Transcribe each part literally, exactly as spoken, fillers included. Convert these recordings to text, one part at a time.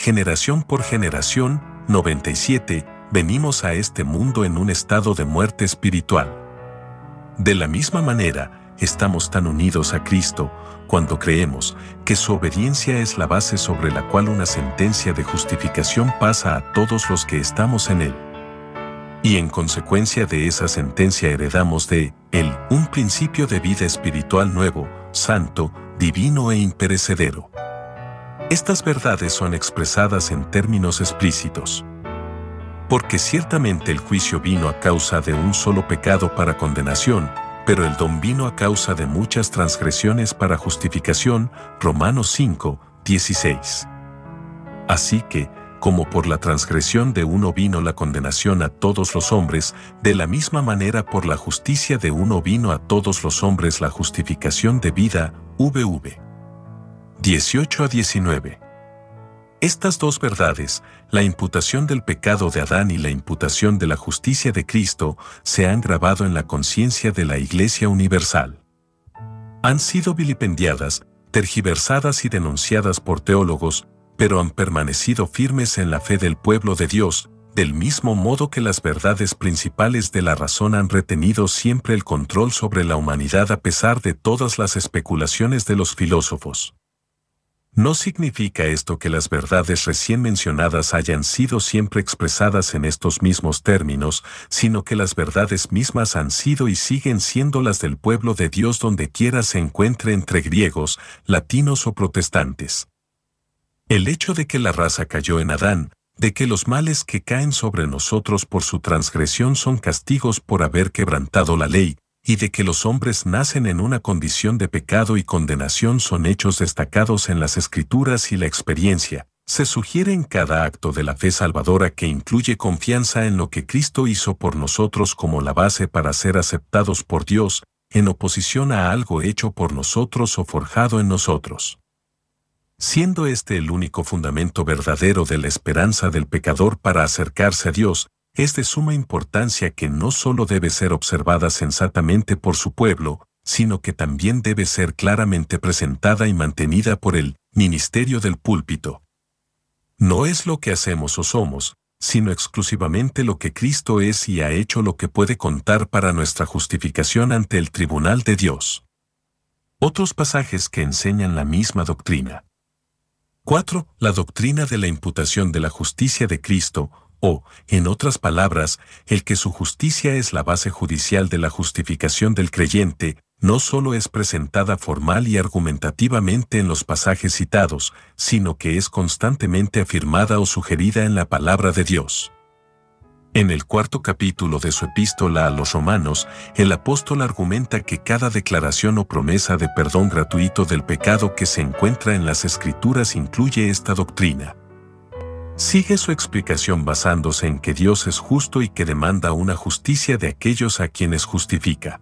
generación por generación. noventa y siete. Venimos a este mundo en un estado de muerte espiritual. De la misma manera, estamos tan unidos a Cristo cuando creemos que su obediencia es la base sobre la cual una sentencia de justificación pasa a todos los que estamos en Él. Y en consecuencia de esa sentencia heredamos de Él un principio de vida espiritual nuevo, santo, divino e imperecedero. Estas verdades son expresadas en términos explícitos. Porque ciertamente el juicio vino a causa de un solo pecado para condenación, pero el don vino a causa de muchas transgresiones para justificación. Romanos cinco, dieciséis. Así que, como por la transgresión de uno vino la condenación a todos los hombres, de la misma manera por la justicia de uno vino a todos los hombres la justificación de vida. vv. dieciocho a diecinueve. Estas dos verdades, la imputación del pecado de Adán y la imputación de la justicia de Cristo, se han grabado en la conciencia de la Iglesia Universal. Han sido vilipendiadas, tergiversadas y denunciadas por teólogos, pero han permanecido firmes en la fe del pueblo de Dios, del mismo modo que las verdades principales de la razón han retenido siempre el control sobre la humanidad a pesar de todas las especulaciones de los filósofos. No significa esto que las verdades recién mencionadas hayan sido siempre expresadas en estos mismos términos, sino que las verdades mismas han sido y siguen siendo las del pueblo de Dios donde quiera se encuentre entre griegos, latinos o protestantes. El hecho de que la raza cayó en Adán, de que los males que caen sobre nosotros por su transgresión son castigos por haber quebrantado la ley, y de que los hombres nacen en una condición de pecado y condenación son hechos destacados en las Escrituras y la experiencia, se sugiere en cada acto de la fe salvadora que incluye confianza en lo que Cristo hizo por nosotros como la base para ser aceptados por Dios, en oposición a algo hecho por nosotros o forjado en nosotros. Siendo este el único fundamento verdadero de la esperanza del pecador para acercarse a Dios, es de suma importancia que no solo debe ser observada sensatamente por su pueblo, sino que también debe ser claramente presentada y mantenida por el ministerio del púlpito. No es lo que hacemos o somos, sino exclusivamente lo que Cristo es y ha hecho lo que puede contar para nuestra justificación ante el tribunal de Dios. Otros pasajes que enseñan la misma doctrina. cuatro. La doctrina de la imputación de la justicia de Cristo, o, en otras palabras, el que su justicia es la base judicial de la justificación del creyente, no solo es presentada formal y argumentativamente en los pasajes citados, sino que es constantemente afirmada o sugerida en la palabra de Dios. En el cuarto capítulo de su epístola a los Romanos, el apóstol argumenta que cada declaración o promesa de perdón gratuito del pecado que se encuentra en las Escrituras incluye esta doctrina. Sigue su explicación basándose en que Dios es justo y que demanda una justicia de aquellos a quienes justifica.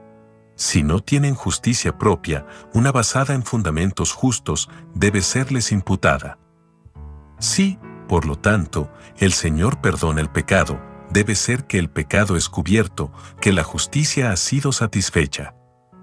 Si no tienen justicia propia, una basada en fundamentos justos, debe serles imputada. Si, por lo tanto, el Señor perdona el pecado, debe ser que el pecado es cubierto, que la justicia ha sido satisfecha.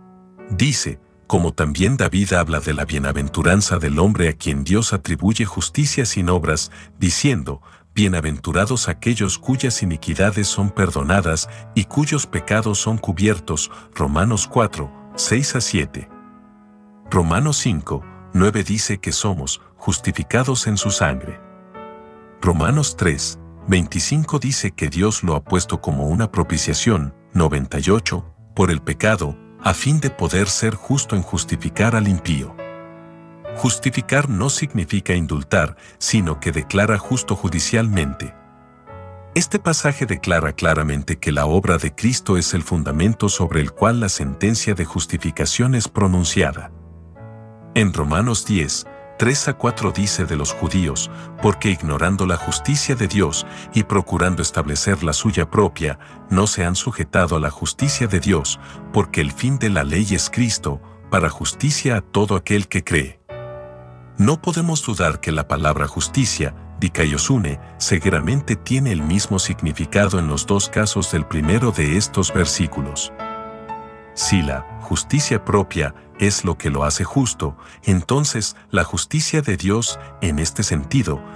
Dice, como también David habla de la bienaventuranza del hombre a quien Dios atribuye justicia sin obras, diciendo, bienaventurados aquellos cuyas iniquidades son perdonadas y cuyos pecados son cubiertos. Romanos cuatro, seis a siete. Romanos cinco, nueve dice que somos justificados en su sangre. Romanos tres, veinticinco dice que Dios lo ha puesto como una propiciación. noventa y ocho, por el pecado, a fin de poder ser justo en justificar al impío. Justificar no significa indultar, sino que declara justo judicialmente. Este pasaje declara claramente que la obra de Cristo es el fundamento sobre el cual la sentencia de justificación es pronunciada. En Romanos diez, tres a cuatro dice de los judíos, porque ignorando la justicia de Dios y procurando establecer la suya propia, no se han sujetado a la justicia de Dios, porque el fin de la ley es Cristo, para justicia a todo aquel que cree. No podemos dudar que la palabra justicia, dikaiosune, seguramente tiene el mismo significado en los dos casos del primero de estos versículos. Si la justicia propia es lo que lo hace justo, entonces la justicia de Dios, en este sentido,